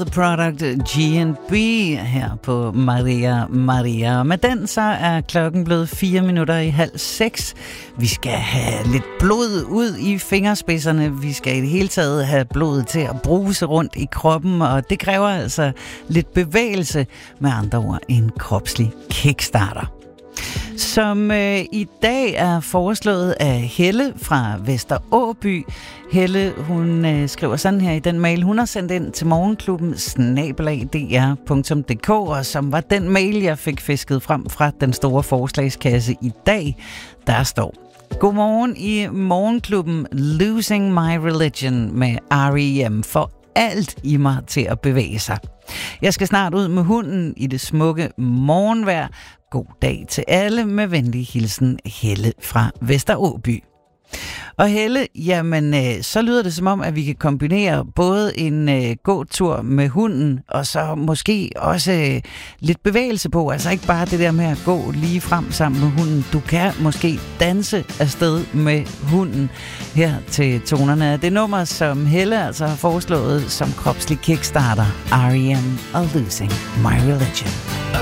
The Product G&B her på Maria. Med den så er klokken blevet 5:04. Vi skal have lidt blod ud i fingerspidserne. Vi skal i det hele taget have blodet til at bruse rundt i kroppen, og det kræver altså lidt bevægelse, med andre ord en kropslig kickstarter. Som i dag er foreslået af Helle fra Vesteråby. Helle, hun skriver sådan her i den mail, hun har sendt ind til morgenklubben@dr.dk, og som var den mail, jeg fik fisket frem fra den store forslagskasse i dag. Der står: Godmorgen i morgenklubben, Losing My Religion med R.E.M. for alt i mig til at bevæge sig. Jeg skal snart ud med hunden i det smukke morgenvejr. God dag til alle, med venlig hilsen Helle fra Vesteråby. Og Helle, jamen så lyder det som om, at vi kan kombinere både en gåtur med hunden, og så måske også lidt bevægelse på. Altså ikke bare det der med at gå lige frem sammen med hunden. Du kan måske danse afsted med hunden her til tonerne. Det nummer, som Helle altså har foreslået som kropslig kickstarter, R.E.M. og Losing My Religion.